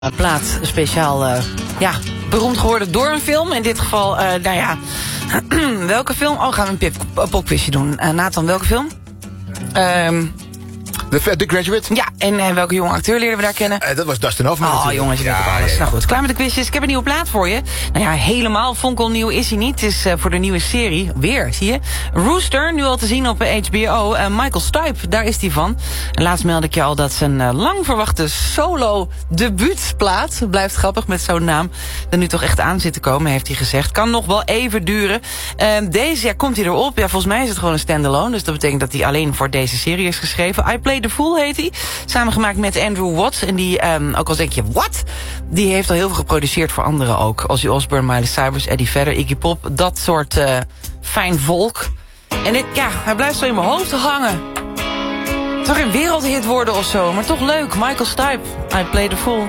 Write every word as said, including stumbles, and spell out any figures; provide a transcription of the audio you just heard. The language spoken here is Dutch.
Een plaat speciaal, uh, ja, beroemd geworden door een film. In dit geval, uh, nou ja, welke film? Oh, gaan we een pip, popquizje doen. Uh, Nathan, welke film? Um, The, The Graduate? Ja, en uh, welke jonge acteur leerden we daar kennen? Uh, dat was Dustin Hoffman. Oh, natuurlijk. jongens, je weet ja, ook alles. ja, ja. Nou goed, klaar met de quizjes. Ik heb een nieuwe plaat voor je. Nou ja, helemaal fonkelnieuw is hij niet. Het is uh, voor de nieuwe serie. Weer, zie je? Rooster, nu al te zien op H B O. Uh, Michael Stipe, daar is hij van. En laatst meldde ik je al dat zijn uh, lang verwachte solo debuutplaat, blijft grappig met zo'n naam, er nu toch echt aan zit te komen, heeft hij gezegd. Kan nog wel even duren. Uh, deze, ja, komt hij erop? Ja, volgens mij is het gewoon een standalone. Dus dat betekent dat hij alleen voor deze serie is geschreven. I Play the Fool heet hij. Samengemaakt met Andrew Watt. En die, um, ook al denk je, wat? Die heeft al heel veel geproduceerd voor anderen ook. Ozzy Osbourne, Miley Cyrus, Eddie Vedder, Iggy Pop. Dat soort uh, fijn volk. En ik, ja, hij blijft zo in mijn hoofd hangen. Het zou geen wereldhit worden of zo, maar toch leuk. Michael Stipe, I Play the Fool.